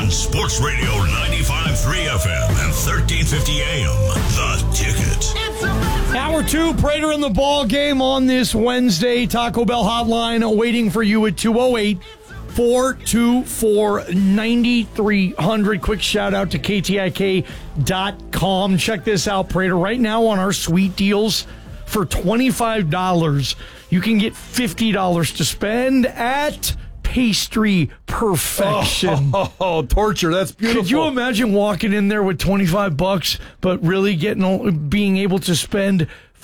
on Sports Radio 95.3 FM and 1350 AM. The Ticket. Hour 2, Prater in the ball game on this Wednesday. Taco Bell hotline waiting for you at 208-424-9300. Quick shout out to KTIK.com. Check this out, Prater. Right now on our sweet deals, for $25, you can get $50 to spend at Pastry Perfection. Oh, torture. That's beautiful. Could you imagine walking in there with $25, but really being able to spend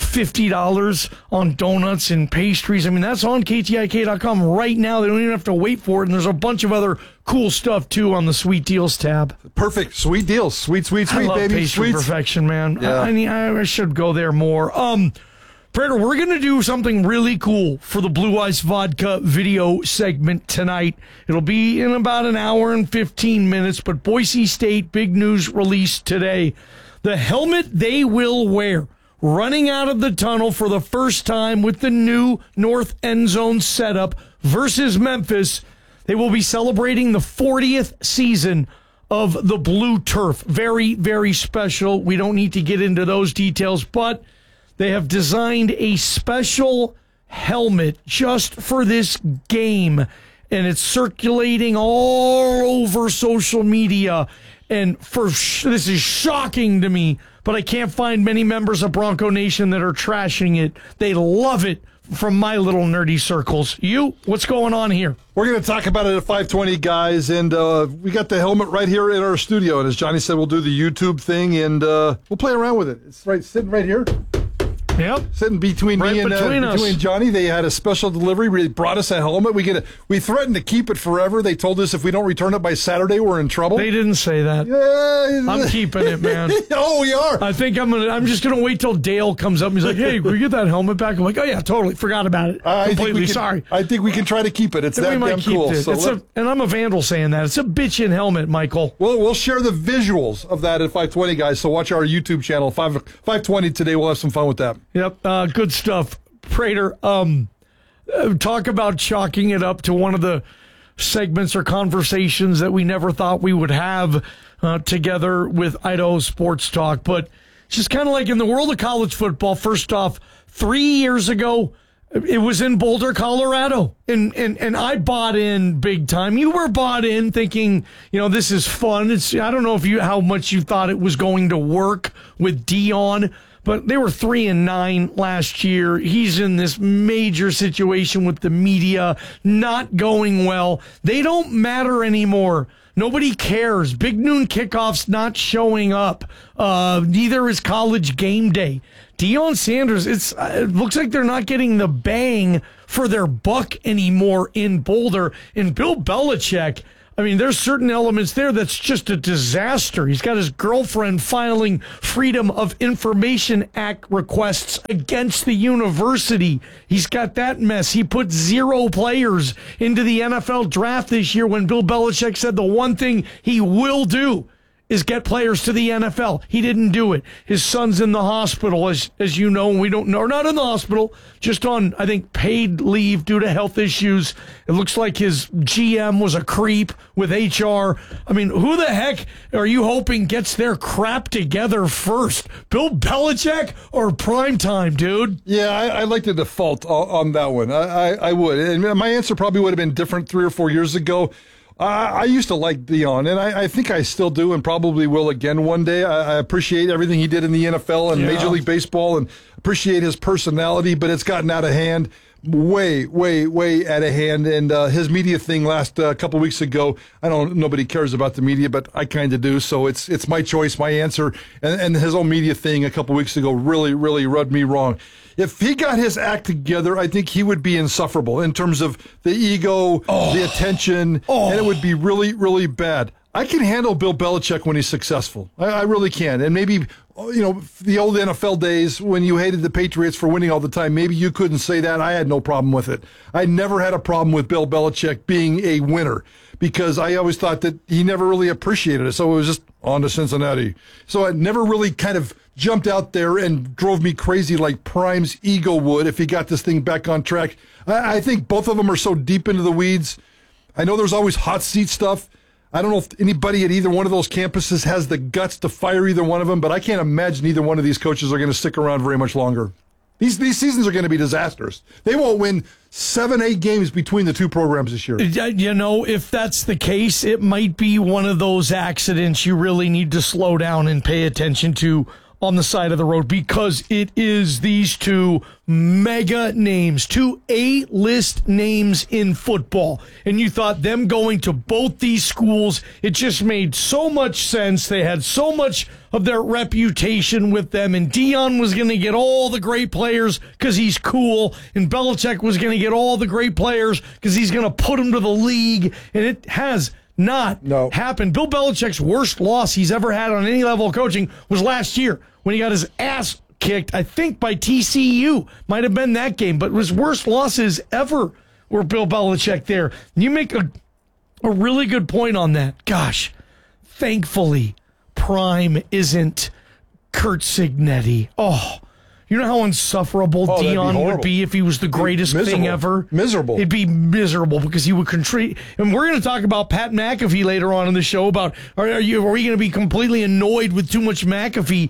$50 on donuts and pastries? I mean, that's on KTIK.com right now. They don't even have to wait for it. And there's a bunch of other cool stuff, too, on the Sweet Deals tab. Perfect. Sweet deals. Sweet, I love baby. Pastry Sweets. Perfection, man. Yeah. I should go there more. Prater, we're going to do something really cool for the Blue Ice Vodka video segment tonight. It'll be in about an hour and 15 minutes, but Boise State, big news released today. The helmet they will wear running out of the tunnel for the first time with the new North End Zone setup versus Memphis. They will be celebrating the 40th season of the Blue Turf. Very, very special. We don't need to get into those details, but they have designed a special helmet just for this game, and it's circulating all over social media. And this is shocking to me, but I can't find many members of Bronco Nation that are trashing it. They love it from my little nerdy circles. What's going on here? We're going to talk about it at 520, guys, and we got the helmet right here in our studio. And as Johnny said, we'll do the YouTube thing, and we'll play around with it. It's sitting right here. Yep. Sitting between me and between Johnny. They had a special delivery. They brought us a helmet. We threatened to keep it forever. They told us if we don't return it by Saturday, we're in trouble. They didn't say that. Yeah. I'm keeping it, man. Oh, we are. I think I'm just gonna wait till Dale comes up and he's like, "Hey, can we get that helmet back?" I'm like, "Oh yeah, totally. Forgot about it. Completely sorry." I think we can try to keep it. It's that damn cool. And I'm a vandal saying that. It's a bitchin' helmet, Michael. Well, we'll share the visuals of that at 520, guys. So watch our YouTube channel 520 today. We'll have some fun with that. Yep. Good stuff, Prater. Talk about chalking it up to one of the segments or conversations that we never thought we would have together with Idaho Sports Talk. But just kind of like in the world of college football, first off, 3 years ago, it was in Boulder, Colorado. And I bought in big time. You were bought in thinking, this is fun. I don't know how much you thought it was going to work with Dion. But they were 3-9 last year. He's in this major situation with the media, not going well. They don't matter anymore. Nobody cares. Big Noon Kickoff's not showing up. Neither is College Game Day. Deion Sanders, it looks like they're not getting the bang for their buck anymore in Boulder. And Bill Belichick, I mean, there's certain elements there that's just a disaster. He's got his girlfriend filing Freedom of Information Act requests against the university. He's got that mess. He put 0 players into the NFL draft this year when Bill Belichick said the one thing he will do is get players to the NFL. He didn't do it. His son's in the hospital, as you know, and we don't know. Or not in the hospital, just on, I think, paid leave due to health issues. It looks like his GM was a creep with HR. I mean, who the heck are you hoping gets their crap together first? Bill Belichick or primetime, dude? Yeah, I like the default on that one. I would. And my answer probably would have been different 3 or 4 years ago. I used to like Deion, and I think I still do and probably will again one day. I appreciate everything he did in the NFL and Major League Baseball and appreciate his personality, but it's gotten out of hand, way out of hand. And his media thing last couple weeks ago, nobody cares about the media, but I kind of do. So it's my choice, my answer. And his own media thing a couple weeks ago really rubbed me wrong. If he got his act together, I think he would be insufferable in terms of the ego, the attention, and it would be really bad. I can handle Bill Belichick when he's successful. I really can. And maybe, the old NFL days when you hated the Patriots for winning all the time, maybe you couldn't say that. I had no problem with it. I never had a problem with Bill Belichick being a winner because I always thought that he never really appreciated it. So it was just on to Cincinnati. So it never really kind of jumped out there and drove me crazy like Prime's ego would if he got this thing back on track. I think both of them are so deep into the weeds. I know there's always hot seat stuff. I don't know if anybody at either one of those campuses has the guts to fire either one of them, but I can't imagine either one of these coaches are going to stick around very much longer. These seasons are going to be disasters. They won't win 7-8 games between the two programs this year. You know, if that's the case, it might be one of those accidents you really need to slow down and pay attention to on the side of the road, because it is these two mega names, two A-list names in football. And you thought them going to both these schools, it just made so much sense. They had so much of their reputation with them, and Deion was going to get all the great players because he's cool, and Belichick was going to get all the great players because he's going to put them to the league, and it has not happened. Bill Belichick's worst loss he's ever had on any level of coaching was last year when he got his ass kicked, I think, by TCU. Might have been that game, but his worst losses ever were Bill Belichick there. You make a really good point on that. Gosh, thankfully, Prime isn't Curt Cignetti. Oh, you know how insufferable Deion would be if he was the greatest thing ever? Miserable. It'd be miserable because he would contribute. And we're going to talk about Pat McAfee later on in the show about are we going to be completely annoyed with too much McAfee?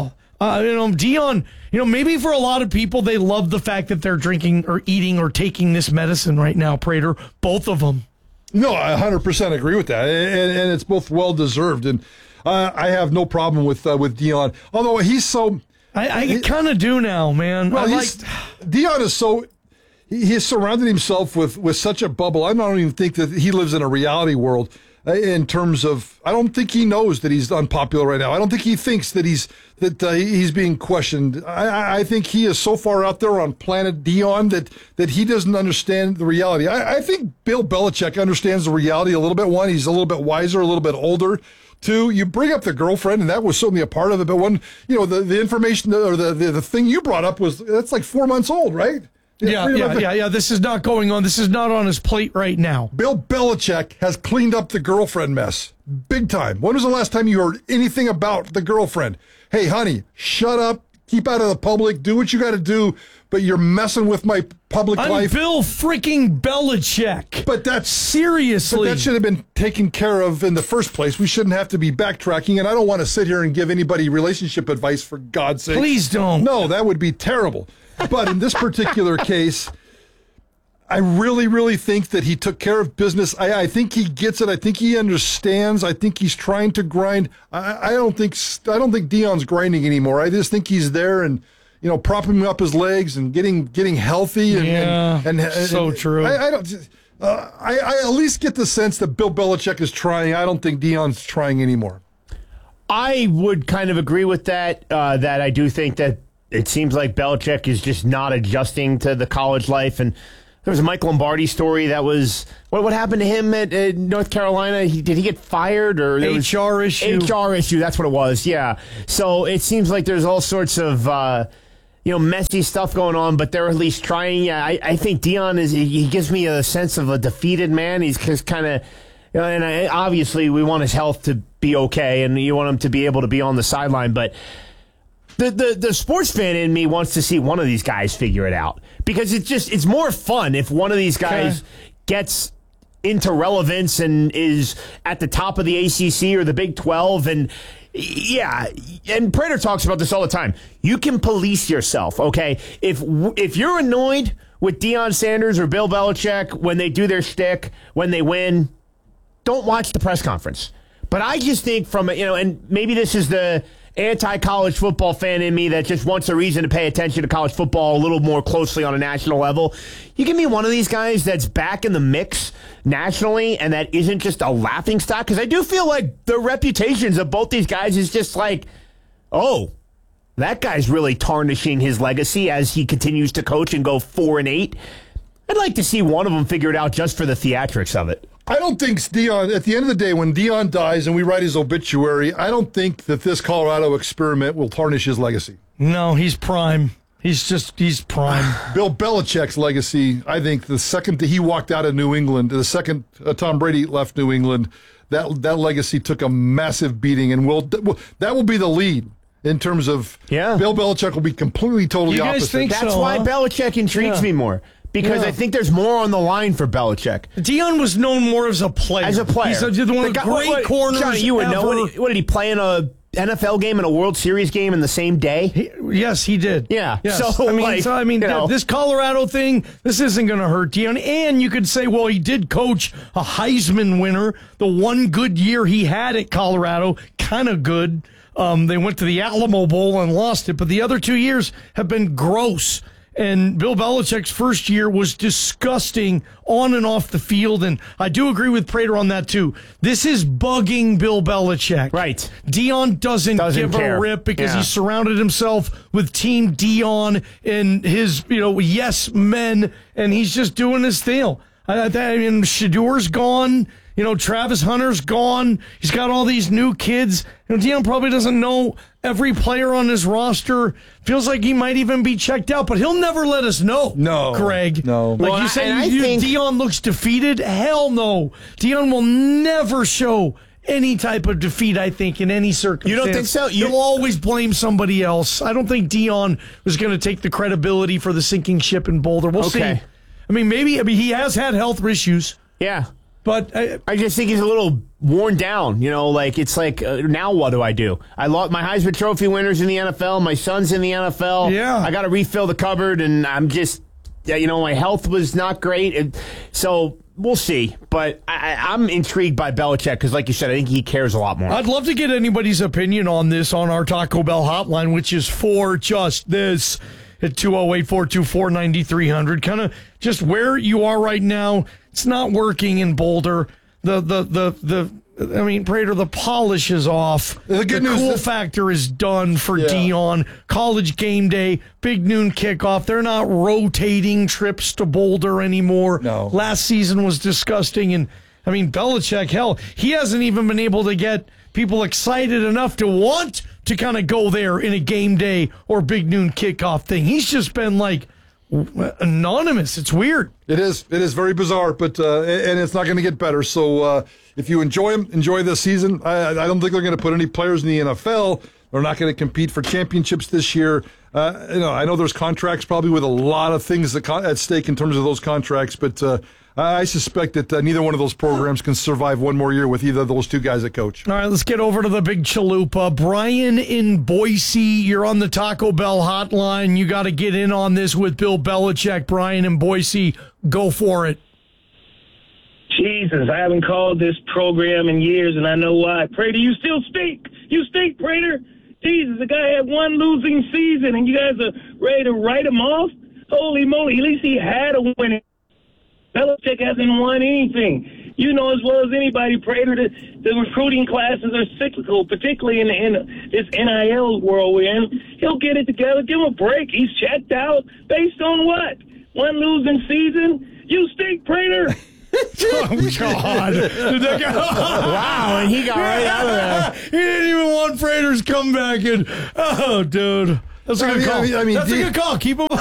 Deion, maybe for a lot of people, they love the fact that they're drinking or eating or taking this medicine right now, Prater. Both of them. No, I 100% agree with that. And it's both well-deserved. And I have no problem with Deion. Although he's so... I kind of do now, man. Well, Deion is so... He has surrounded himself with such a bubble. I don't even think that he lives in a reality world in terms of... I don't think he knows that he's unpopular right now. I don't think he thinks that he's being questioned. I think he is so far out there on planet Deion that he doesn't understand the reality. I think Bill Belichick understands the reality a little bit. One, he's a little bit wiser, a little bit older. Two, you bring up the girlfriend, and that was certainly a part of it. But one, the information or the thing you brought up that's like 4 months old, right? Yeah. This is not going on. This is not on his plate right now. Bill Belichick has cleaned up the girlfriend mess big time. When was the last time you heard anything about the girlfriend? Hey, honey, shut up. Keep out of the public. Do what you got to do. But you're messing with my public life. Bill freaking Belichick. But that's seriously. But that should have been taken care of in the first place. We shouldn't have to be backtracking. And I don't want to sit here and give anybody relationship advice, for God's sake. Please don't. No, that would be terrible. But in this particular case, I really, really think that he took care of business. I think he gets it. I think he understands. I think he's trying to grind. I don't think Deion's grinding anymore. I just think he's there and propping up his legs and getting healthy. And so true. I at least get the sense that Bill Belichick is trying. I don't think Deion's trying anymore. I would kind of agree with that. That I do think that it seems like Belichick is just not adjusting to the college life. And there was a Mike Lombardi story that was what happened to him at North Carolina. Did he get fired or HR issue? HR issue. That's what it was. Yeah. So it seems like there's all sorts of messy stuff going on, but they're at least trying. Yeah, I think Deion he gives me a sense of a defeated man. He's just kind of, obviously we want his health to be okay, and you want him to be able to be on the sideline, but. The sports fan in me wants to see one of these guys figure it out, because it's more fun if one of these guys gets into relevance and is at the top of the ACC or the Big 12. And Prater talks about this all the time. You can police yourself, okay? If you're annoyed with Deion Sanders or Bill Belichick when they do their shtick, when they win, don't watch the press conference. But I just think and maybe this is the anti-college football fan in me that just wants a reason to pay attention to college football a little more closely on a national level. You give me one of these guys that's back in the mix nationally and that isn't just a laughingstock, because I do feel like the reputations of both these guys is just like, oh, that guy's really tarnishing his legacy as he continues to coach and go 4-8. I'd like to see one of them figure it out just for the theatrics of it. I don't think Deion, at the end of the day, when Deion dies and we write his obituary, I don't think that this Colorado experiment will tarnish his legacy. No, he's prime. He's prime. Bill Belichick's legacy, I think the second that he walked out of New England, the second Tom Brady left New England, that legacy took a massive beating, and that will be the lead. In terms of Bill Belichick will be completely, totally opposite. That's why Belichick intrigues me more. because I think there's more on the line for Belichick. Deion was known more as a player. As a player. He's one of the great corners Johnny, you would ever. know. What did he play in a NFL game and a World Series game in the same day? Yes, he did. Yeah. Yes. So, this Colorado thing, this isn't going to hurt Deion. And you could say, well, he did coach a Heisman winner. The one good year he had at Colorado, kind of good. They went to the Alamo Bowl and lost it, but the other 2 years have been gross. And Bill Belichick's first year was disgusting on and off the field. And I do agree with Prater on that, too. This is bugging Bill Belichick. Right. Deion doesn't give care. a rip because he surrounded himself with Team Deion and his, yes men, and he's just doing his thing. I mean, Shadour's gone. Travis Hunter's gone. He's got all these new kids. Deion probably doesn't know every player on his roster. Feels like he might even be checked out, but he'll never let us know. No. Greg. No. Like you say, Deion looks defeated? Hell no. Deion will never show any type of defeat, I think, in any circumstance. You don't think so? He'll always blame somebody else. I don't think Deion was going to take the credibility for the sinking ship in Boulder. We'll see. I mean, maybe he has had health issues. Yeah. But I just think he's a little worn down. It's like, now what do I do? I lost my Heisman Trophy winners in the NFL. My son's in the NFL. Yeah. I got to refill the cupboard, and I'm just, my health was not great. So we'll see. But I'm intrigued by Belichick because, like you said, I think he cares a lot more. I'd love to get anybody's opinion on this on our Taco Bell hotline, which is for just this at 208-424-9300. Kind of just where you are right now. It's not working in Boulder. Prater, the polish is off. The cool factor is done for Deion. College game day, big noon kickoff. They're not rotating trips to Boulder anymore. No. Last season was disgusting. And, Belichick, hell, he hasn't even been able to get people excited enough to want to kind of go there in a game day or big noon kickoff thing. He's just been like anonymous. It's weird. It is very bizarre, but and it's not going to get better. So if you enjoy them, enjoy this season. I don't think they're going to put any players in the NFL. They're not going to compete for championships this year. I know there's contracts probably with a lot of things at stake in terms of those contracts, but I suspect that neither one of those programs can survive one more year with either of those two guys that coach. All right, let's get over to the big chalupa. Brian in Boise, you're on the Taco Bell hotline. You got to get in on this with Bill Belichick. Brian in Boise, go for it. Jesus, I haven't called this program in years, and I know why. Prater, you still stink. You stink, Prater. Jesus, the guy had one losing season, and you guys are ready to write him off? Holy moly, at least he had a winning. Belichick hasn't won anything. You know as well as anybody, Prater, that the recruiting classes are cyclical, particularly in this NIL world we're in. He'll get it together. Give him a break. He's checked out. Based on what? One losing season? You stink, Prater. Oh, God. Wow, and he got right out of there. He didn't even want Prater's comeback. Oh, dude. That's a good call. That's a good call. Keep him.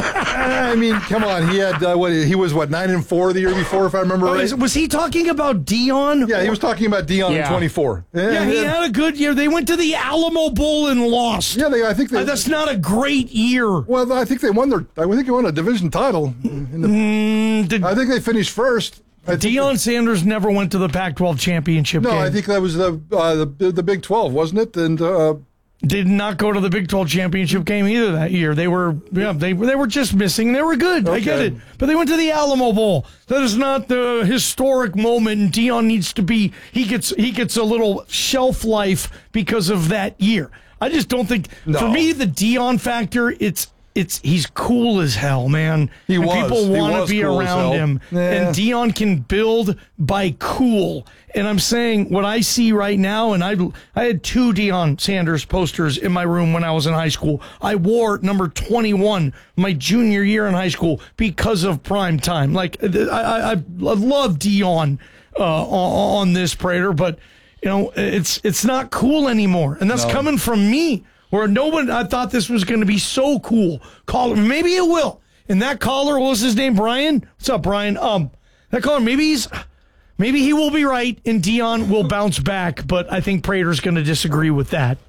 Come on. He had he was 9-4 the year before, if I remember right. Was he talking about Deion? Yeah, he was talking about Deion in 24. Yeah, he had a good year. They went to the Alamo Bowl and lost. Yeah, I think that's not a great year. Well, I think they won a division title. I think they finished first. Deion Sanders never went to the Pac-12 championship game. No, I think that was the Big 12, wasn't it? And did not go to the Big 12 championship game either that year. They were just missing. They were good. Okay. I get it. But they went to the Alamo Bowl. That is not the historic moment, and Deion needs to be he gets a little shelf life because of that year. I just don't think for me the Deion factor, he's cool as hell, man. People want to be cool around him. Yeah. And Deion can build by cool. And I'm saying what I see right now, and I had 2 Deion Sanders posters in my room when I was in high school. I wore number 21 my junior year in high school because of prime time. Like, I love Deion on this, Prater, but it's not cool anymore. And that's coming from me. Where I thought this was going to be so cool. Maybe it will. And that caller, what was his name, Brian? What's up, Brian? That caller, maybe he will be right, and Deion will bounce back. But I think Prater's going to disagree with that.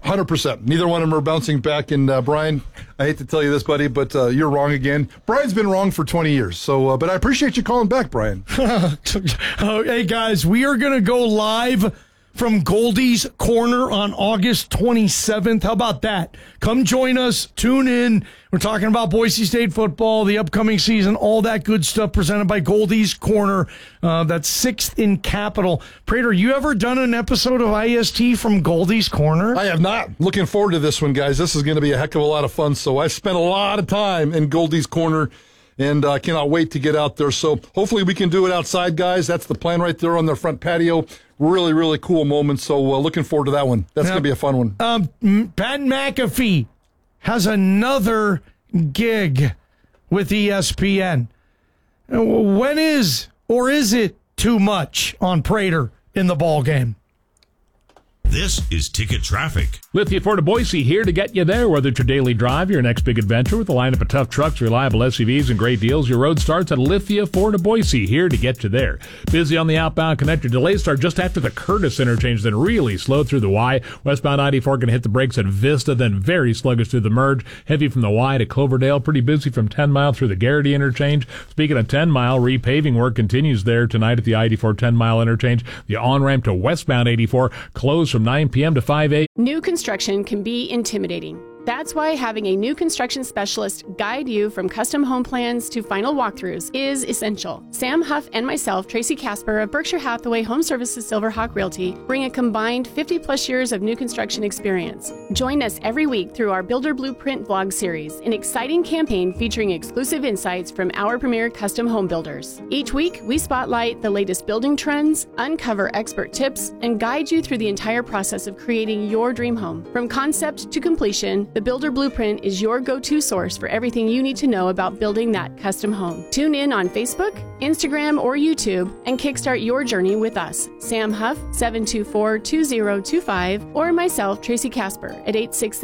100%. Neither one of them are bouncing back. And Brian, I hate to tell you this, buddy, but you're wrong again. Brian's been wrong for 20 years. So, but I appreciate you calling back, Brian. Hey, guys, we are going to go live from Goldie's Corner on August 27th. How about that? Come join us. Tune in. We're talking about Boise State football, the upcoming season, all that good stuff presented by Goldie's Corner. That's 6th in Capital. Prater, you ever done an episode of IST from Goldie's Corner? I have not. Looking forward to this one, guys. This is going to be a heck of a lot of fun. So I spent a lot of time in Goldie's Corner, and I cannot wait to get out there. So hopefully we can do it outside, guys. That's the plan right there on their front patio. Really, really cool moment. So looking forward to that one. That's going to be a fun one. Pat McAfee has another gig with ESPN. When is it too much on Prater in the ball game? This is Ticket Traffic. Lithia Ford of Boise here to get you there. Whether it's your daily drive, your next big adventure with a lineup of tough trucks, reliable SUVs, and great deals, your road starts at Lithia Ford of Boise here to get you there. Busy on the outbound connector. Delays start just after the Curtis interchange, then really slow through the Y. Westbound I-84 going to hit the brakes at Vista, then very sluggish through the merge. Heavy from the Y to Cloverdale. Pretty busy from 10 Mile through the Garrity interchange. Speaking of 10 Mile, repaving work continues there tonight at the I-84 10 Mile interchange. The on-ramp to westbound 84 closed from 9 p.m. to 5 a.m. New construction can be intimidating. That's why having a new construction specialist guide you from custom home plans to final walkthroughs is essential. Sam Huff and myself, Tracy Casper of Berkshire Hathaway Home Services Silverhawk Realty, bring a combined 50-plus years of new construction experience. Join us every week through our Builder Blueprint vlog series, an exciting campaign featuring exclusive insights from our premier custom home builders. Each week, we spotlight the latest building trends, uncover expert tips, and guide you through the entire process of creating your dream home. From concept to completion, the Builder Blueprint is your go-to source for everything you need to know about building that custom home. Tune in on Facebook, Instagram, or YouTube and kickstart your journey with us. Sam Huff, 724-2025, or myself, Tracy Casper, at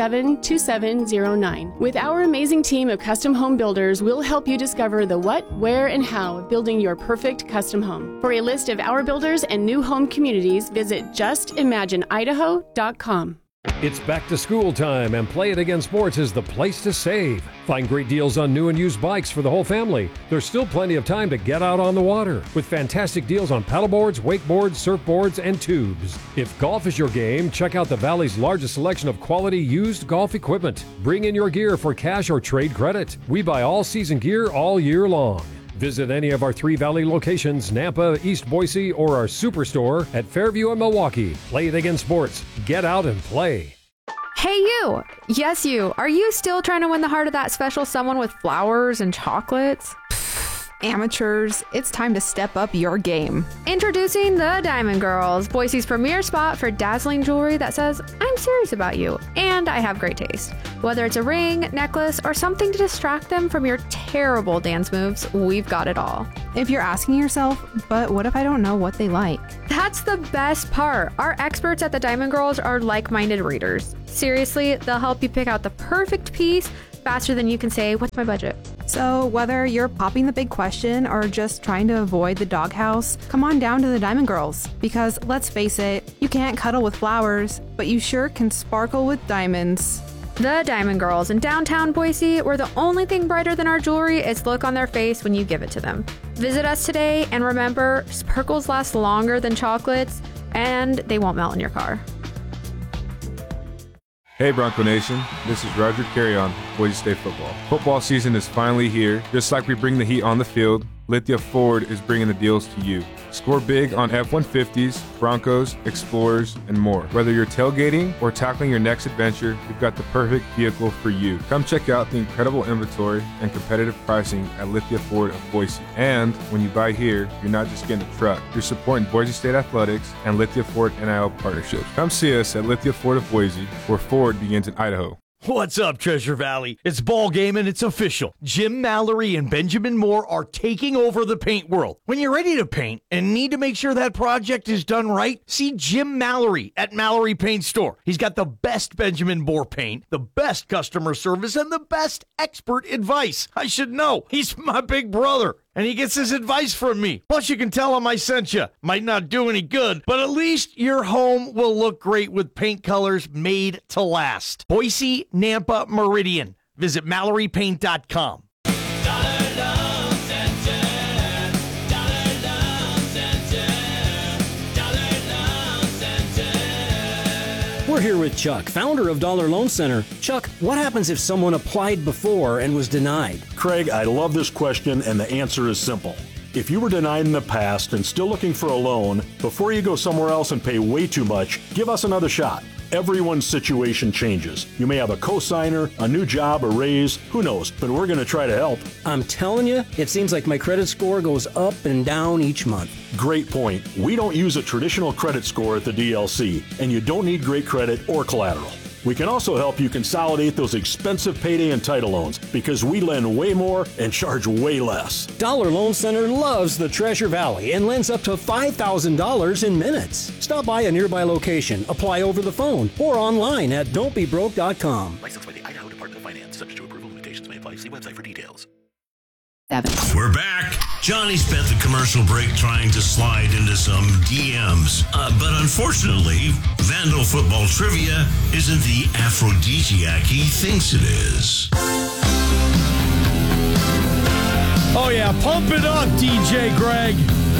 867-2709. With our amazing team of custom home builders, we'll help you discover the what, where, and how of building your perfect custom home. For a list of our builders and new home communities, visit justimagineidaho.com. It's back to school time, and Play It Again Sports is the place to save. Find great deals on new and used bikes for the whole family. There's still plenty of time to get out on the water with fantastic deals on paddleboards, wakeboards, surfboards, and tubes. If golf is your game, check out the Valley's largest selection of quality used golf equipment. Bring in your gear for cash or trade credit. We buy all season gear all year long. Visit any of our 3 Valley locations, Nampa, East Boise, or our superstore at Fairview and Milwaukee. Play It Again Sports. Get out and play. Hey you! Yes you! Are you still trying to win the heart of that special someone with flowers and chocolates? Amateurs, it's time to step up your game. Introducing the Diamond Girls, Boise's premier spot for dazzling jewelry that says, I'm serious about you, and I have great taste. Whether it's a ring, necklace, or something to distract them from your terrible dance moves, we've got it all. If you're asking yourself, but what if I don't know what they like? That's the best part. Our experts at the Diamond Girls are like-minded readers. Seriously, they'll help you pick out the perfect piece faster than you can say, what's my budget? So whether you're popping the big question or just trying to avoid the doghouse, come on down to the Diamond Girls. Because let's face it, you can't cuddle with flowers, but you sure can sparkle with diamonds. The Diamond Girls in downtown Boise, where the only thing brighter than our jewelry is the look on their face when you give it to them. Visit us today, and remember, sparkles last longer than chocolates, and they won't melt in your car. Hey Bronco Nation, this is Roger Carrion, Boise State Football. Football season is finally here. Just like we bring the heat on the field, Lithia Ford is bringing the deals to you. Score big on F-150s, Broncos, Explorers, and more. Whether you're tailgating or tackling your next adventure, we've got the perfect vehicle for you. Come check out the incredible inventory and competitive pricing at Lithia Ford of Boise. And when you buy here, you're not just getting a truck, you're supporting Boise State Athletics and Lithia Ford NIL partnerships. Come see us at Lithia Ford of Boise, where Ford begins in Idaho. What's up, Treasure Valley? It's ball game and it's official. Jim Mallory and Benjamin Moore are taking over the paint world. When you're ready to paint and need to make sure that project is done right, see Jim Mallory at Mallory Paint Store. He's got the best Benjamin Moore paint, the best customer service, and the best expert advice. I should know. He's my big brother. and he gets his advice from me. Plus, you can tell him I sent you. Might not do any good, but at least your home will look great with paint colors made to last. Boise, Nampa, Meridian. Visit MalloryPaint.com. We're here with Chuck, founder of Dollar Loan Center. Chuck, what happens if someone applied before and was denied? Craig, I love this question, and the answer is simple. If you were denied in the past and still looking for a loan, before you go somewhere else and pay way too much, give us another shot. Everyone's situation changes. You may have a cosigner, a new job, a raise, who knows, but we're going to try to help. I'm telling you, it seems like my credit score goes up and down each month. Great point. We don't use a traditional credit score at the DLC, and you don't need great credit or collateral. We can also help you consolidate those expensive payday and title loans because we lend way more and charge way less. Dollar Loan Center loves the Treasure Valley and lends up to $5,000 in minutes. Stop by a nearby location, apply over the phone, or online at don'tbebroke.com. Licensed by the Idaho Department of Finance. Subject to approval, limitations may apply. See website for details. We're back. Johnny spent the commercial break trying to slide into some DMs. But unfortunately, Vandal Football Trivia isn't the aphrodisiac he thinks it is. Oh, yeah. Pump it up, DJ Greg.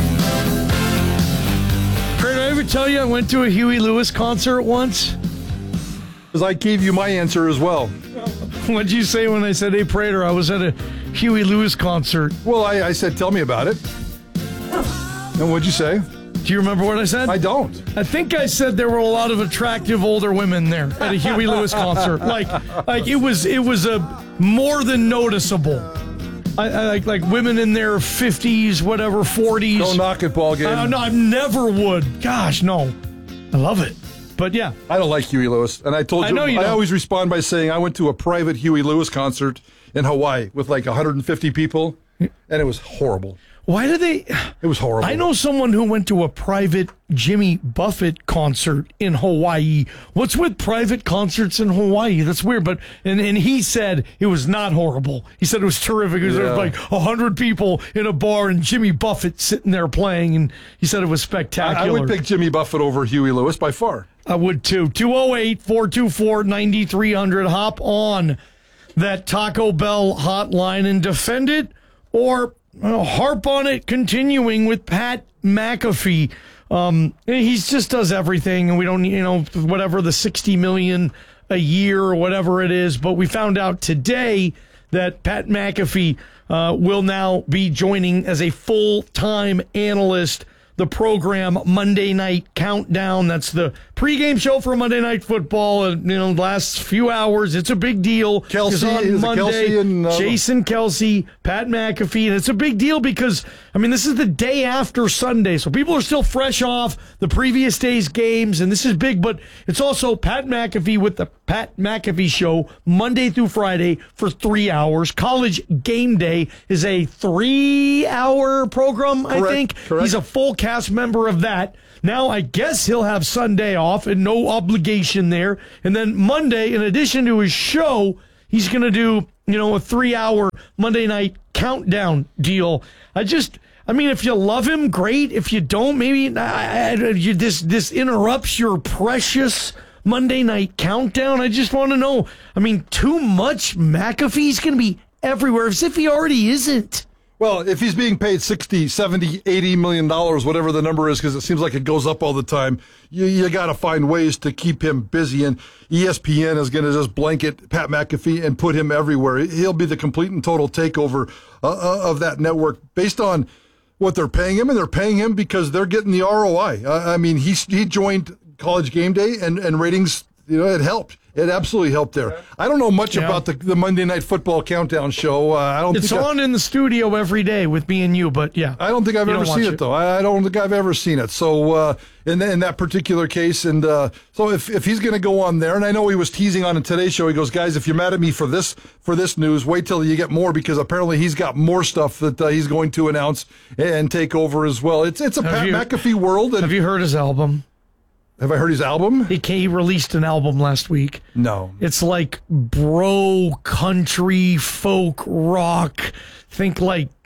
Did I ever tell you I went to a Huey Lewis concert once? Because I gave you my answer as well. What'd you say when I said, hey, Prater, I was at a Huey Lewis concert? Well, I said, tell me about it. And what'd you say? Do you remember what I said? I don't. I think I said there were a lot of attractive older women there at a Huey Lewis concert. Like it was a more than noticeable. I like women in their 50s, whatever, 40s. Don't knock it, ball game. No, I never would. Gosh, no. I love it. But yeah. I don't like Huey Lewis. And I told you, I always respond by saying I went to a private Huey Lewis concert in Hawaii with like 150 people, and it was horrible. Why did they? It was horrible. I know someone who went to a private Jimmy Buffett concert in Hawaii. What's with private concerts in Hawaii? That's weird. But and he said it was not horrible. He said it was terrific. There was like 100 people in a bar and Jimmy Buffett sitting there playing, and he said it was spectacular. I would pick Jimmy Buffett over Huey Lewis by far. I would too. 208-424-9300. Hop on that Taco Bell hotline and defend it, or harp on it, continuing with Pat McAfee. He just does everything, and we don't, whatever the $60 million a year or whatever it is. But we found out today that Pat McAfee will now be joining as a full-time analyst the program Monday Night Countdown. That's the pregame show for Monday Night Football. And last few hours, it's a big deal. Jason Kelce, Pat McAfee, and it's a big deal because this is the day after Sunday, so people are still fresh off the previous day's games, and this is big. But it's also Pat McAfee with the Pat McAfee Show Monday through Friday for 3 hours. College Game Day is a 3-hour program. I think he's a full cast member of that. Now, I guess he'll have Sunday off and no obligation there. And then Monday, in addition to his show, he's going to do, a 3-hour Monday Night Countdown deal. If you love him, great. If you don't, maybe this interrupts your precious Monday Night Countdown. I just want to know. Too much McAfee's going to be everywhere, as if he already isn't. Well, if he's being paid $60, $70, $80 million, whatever the number is, because it seems like it goes up all the time, you got to find ways to keep him busy. And ESPN is going to just blanket Pat McAfee and put him everywhere. He'll be the complete and total takeover of that network based on what they're paying him, and they're paying him because they're getting the ROI. He joined College Game Day, and ratings, it helped. It absolutely helped there. I don't know much about the Monday Night Football Countdown show. It's on in the studio every day with me and you, but yeah. I don't think I've ever seen it, though. I don't think I've ever seen it. So in that particular case, and so if he's going to go on there, and I know he was teasing on Today's Show, he goes, guys, if you're mad at me for this news, wait till you get more, because apparently he's got more stuff that he's going to announce and take over as well. It's a Pat McAfee world. And have you heard his album? Have I heard his album? He released an album last week. No. It's like bro country folk rock. Think like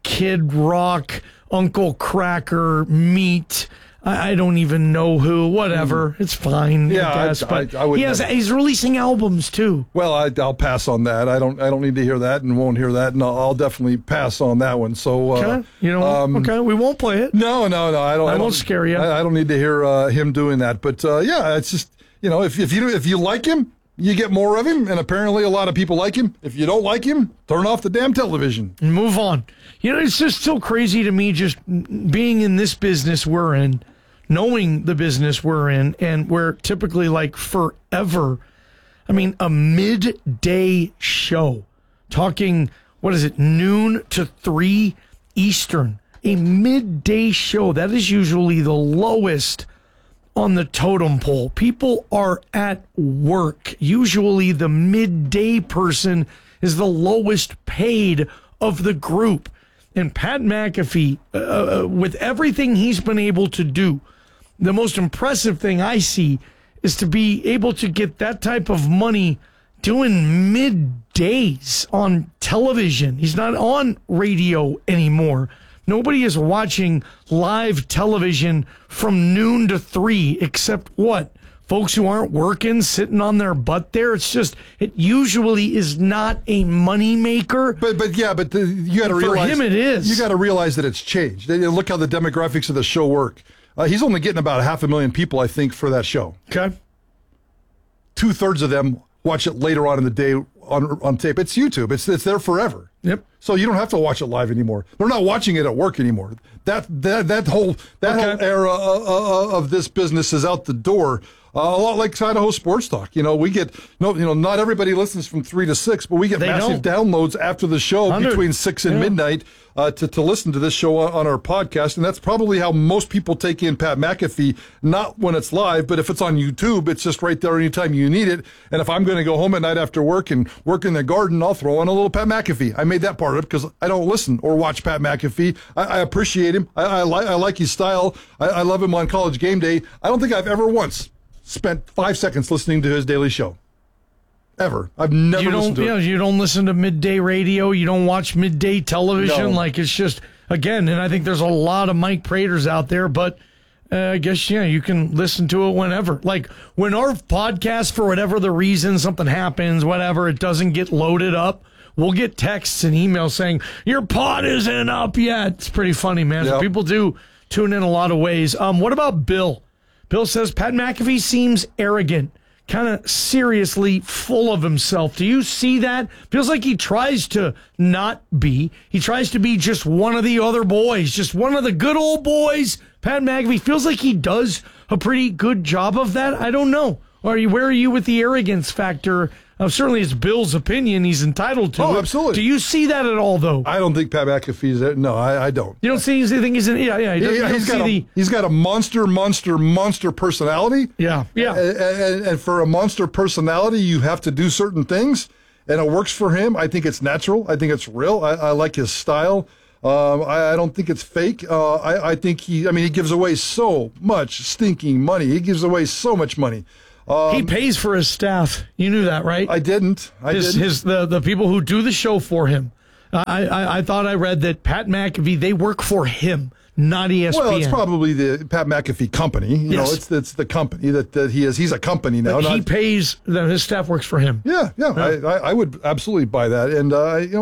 Kid Rock, Uncle Cracker, Meat. I don't even know who. Whatever, it's fine. Yeah, I guess. But I would he's releasing albums too. Well, I'll pass on that. I don't need to hear that and won't hear that, and I'll definitely pass on that one. So okay, okay, we won't play it. No, I won't scare you. I don't need to hear him doing that. But yeah, it's just if you like him, you get more of him, and apparently a lot of people like him. If you don't like him, turn off the damn television and move on. It's just still crazy to me just being in this business we're in. Knowing the business we're in, and we're typically like forever. I mean, a midday show, talking, noon to 3 Eastern, a midday show. That is usually the lowest on the totem pole. People are at work. Usually the midday person is the lowest paid of the group. And Pat McAfee, with everything he's been able to do, the most impressive thing I see is to be able to get that type of money doing middays on television. He's not on radio anymore. Nobody is watching live television from noon to 3 except what? Folks who aren't working, sitting on their butt there. It usually is not a money maker. But you got to realize, for him it is. You got to realize that it's changed. Look how the demographics of the show work. He's only getting about 500,000 people, I think, for that show. Okay. 2/3 of them watch it later on in the day on tape. It's YouTube. It's there forever. Yep. So you don't have to watch it live anymore. They're not watching it at work anymore. That whole era of this business is out the door. A lot like Idaho Sports Talk. We get not everybody listens from 3 to 6, but we get massive downloads after the show between 6 and midnight to listen to this show on our podcast, and that's probably how most people take in Pat McAfee. Not when it's live, but if it's on YouTube, it's just right there anytime you need it. And if I'm going to go home at night after work and work in the garden, I'll throw on a little Pat McAfee. I made that part up because I don't listen or watch Pat McAfee. I appreciate him. I like his style. I love him on College Game Day. I don't think I've ever once spent 5 seconds listening to his daily show. Ever. I've never listened to it. You don't listen to midday radio. You don't watch midday television. No. Like, it's just, again, and I think there's a lot of Mike Praters out there, but I guess, you can listen to it whenever. Like, when our podcast, for whatever the reason, something happens, whatever, it doesn't get loaded up, we'll get texts and emails saying, your pod isn't up yet. It's pretty funny, man. Yep. So people do tune in a lot of ways. What about Bill? Bill says Pat McAfee seems arrogant, kind of seriously full of himself. Do you see that? Feels like he tries to not be. He tries to be just one of the other boys, just one of the good old boys. Pat McAfee feels like he does a pretty good job of that. I don't know. Where are you with the arrogance factor? Certainly it's Bill's opinion. He's entitled to it. Oh, absolutely. Do you see that at all, though? I don't think Pat McAfee's there. No, I don't. You don't see anything he's in? Yeah. He's got a monster personality. Yeah. And for a monster personality, you have to do certain things, and it works for him. I think it's natural. I think it's real. I like his style. I don't think it's fake. I think he gives away so much stinking money. He gives away so much money. He pays for his staff. You knew that, right? I didn't. The people who do the show for him. I thought I read that Pat McAfee, they work for him, not ESPN. Well, it's probably the Pat McAfee company. It's the company that he is. He's a company now. He pays. His staff works for him. Yeah. I would absolutely buy that, and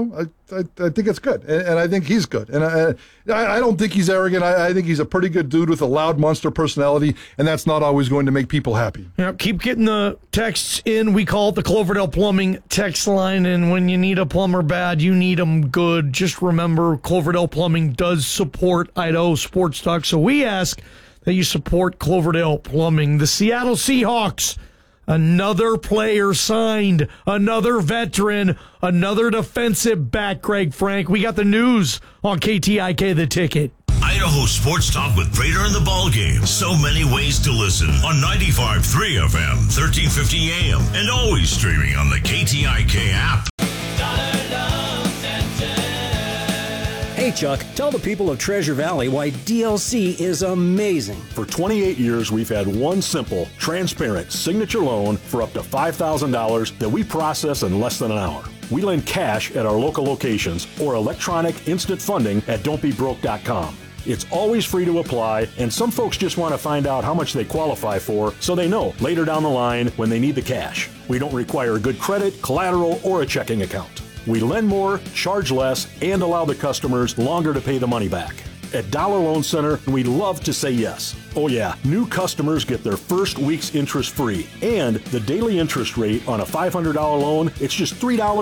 I think it's good, and I think he's good, and I don't think he's arrogant. I think he's a pretty good dude with a loud monster personality, and that's not always going to make people happy. Yeah, keep getting the texts in. We call it the Cloverdale Plumbing text line, and when you need a plumber bad, you need them good. Just remember, Cloverdale Plumbing does support Idaho Sports Talk, so we ask that you support Cloverdale Plumbing. The Seattle Seahawks. Another player signed, another veteran, another defensive back, Greg Frank. We got the news on KTIK The Ticket. Idaho Sports Talk with Prater and the Ball Game. So many ways to listen on 95.3 FM, 1350 AM, and always streaming on the KTIK app. Hey Chuck, tell the people of Treasure Valley why DLC is amazing. For 28 years, we've had one simple, transparent signature loan for up to $5,000 that we process in less than an hour. We lend cash at our local locations or electronic instant funding at don'tbebroke.com. It's always free to apply, and some folks just want to find out how much they qualify for so they know later down the line when they need the cash. We don't require good credit, collateral, or a checking account. We lend more, charge less, and allow the customers longer to pay the money back. At Dollar Loan Center, we love to say yes. Oh yeah, new customers get their first week's interest free. And the daily interest rate on a $500 loan, it's just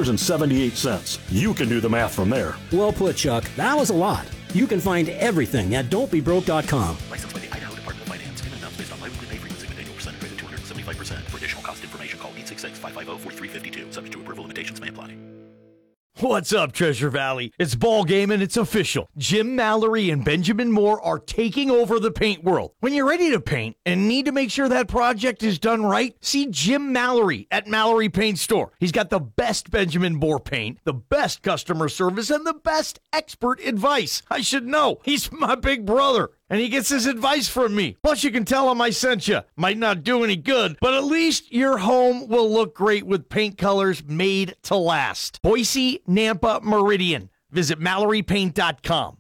$3.78. You can do the math from there. Well put, Chuck. That was a lot. You can find everything at don'tbebroke.com. Licensed by the Idaho Department of Finance. Payment amounts based on biweekly pay frequency with annual percentage rate of 275%. For additional cost information, call 866-550-4352. Subject to approval, limitations may apply. What's up, Treasure Valley? It's ball game and it's official. Jim Mallory and Benjamin Moore are taking over the paint world. When you're ready to paint and need to make sure that project is done right, see Jim Mallory at Mallory Paint Store. He's got the best Benjamin Moore paint, the best customer service, and the best expert advice. I should know. He's my big brother, and he gets his advice from me. Plus, you can tell him I sent you. Might not do any good, but at least your home will look great with paint colors made to last. Boise, Nampa, Meridian. Visit MalloryPaint.com.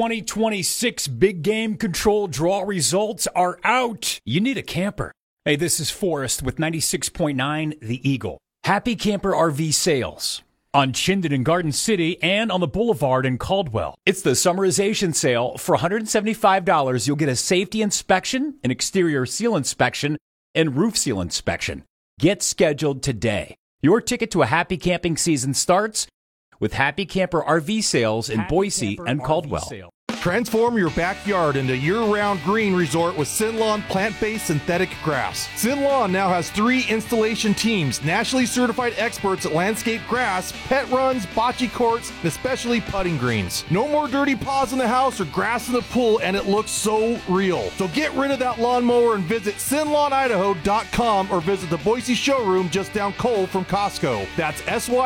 2026 Big Game Control draw results are out. You need a camper. Hey, this is Forrest with 96.9 The Eagle. Happy Camper RV sales on Chinden in Garden City and on the Boulevard in Caldwell. It's the summarization sale. For $175, you'll get a safety inspection, an exterior seal inspection, and roof seal inspection. Get scheduled today. Your ticket to a happy camping season starts with Happy Camper RV sales in Boise and Caldwell. Transform your backyard into year-round green resort with Sinlawn plant-based synthetic grass. Sinlawn now has 3 installation teams, nationally certified experts at landscape grass, pet runs, bocce courts, and especially putting greens. No more dirty paws in the house or grass in the pool, and it looks so real. So get rid of that lawnmower and visit SinlawnIdaho.com or visit the Boise showroom just down Cole from Costco. That's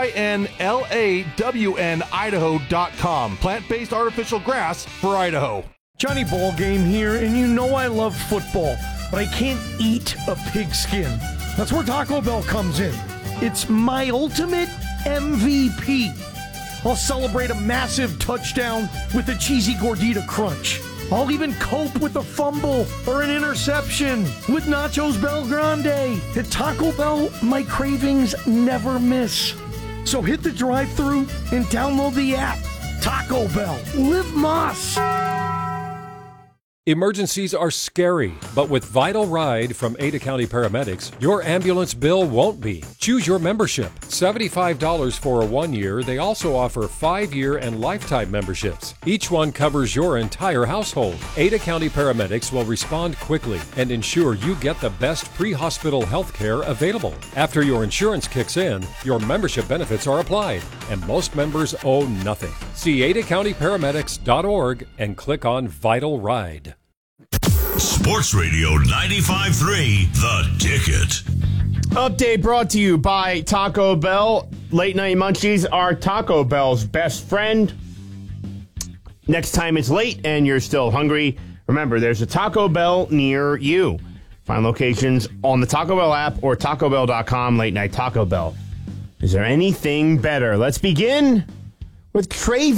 SYNLAWN Idaho.com. Plant-based artificial grass for Idaho. Johnny Ballgame here, and you know I love football, but I can't eat a pigskin. That's where Taco Bell comes in. It's my ultimate MVP. I'll celebrate a massive touchdown with a cheesy gordita crunch. I'll even cope with a fumble or an interception with Nachos Bel Grande. At Taco Bell, my cravings never miss. So hit the drive-thru and download the app. Taco Bell. Live Moss. Emergencies are scary, but with Vital Ride from Ada County Paramedics, your ambulance bill won't be. Choose your membership. $75 for a 1 year. They also offer 5-year and lifetime memberships. Each one covers your entire household. Ada County Paramedics will respond quickly and ensure you get the best pre-hospital health care available. After your insurance kicks in, your membership benefits are applied, and most members owe nothing. See adacountyparamedics.org and click on Vital Ride. Sports Radio 95.3, The Ticket. Update brought to you by Taco Bell. Late night munchies are Taco Bell's best friend. Next time it's late and you're still hungry, remember there's a Taco Bell near you. Find locations on the Taco Bell app or TacoBell.com. Late night Taco Bell. Is there anything better? Let's begin with Trey